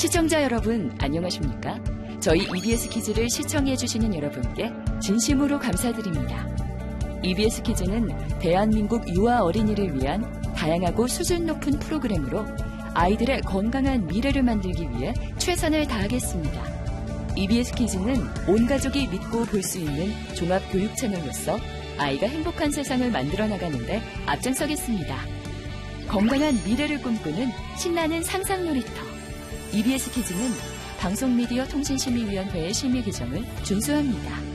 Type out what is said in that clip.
시청자 여러분, 안녕하십니까? 저희 EBS 퀴즈를 시청해주시는 여러분께 진심으로 감사드립니다. EBS 퀴즈는 대한민국 유아 어린이를 위한 다양하고 수준 높은 프로그램으로 아이들의 건강한 미래를 만들기 위해 최선을 다하겠습니다. EBS 퀴즈는 온 가족이 믿고 볼 수 있는 종합 교육 채널로서 아이가 행복한 세상을 만들어 나가는데 앞장서겠습니다. 건강한 미래를 꿈꾸는 신나는 상상 놀이터. EBS 퀴즈는 방송미디어 통신심의위원회의 심의 규정을 준수합니다.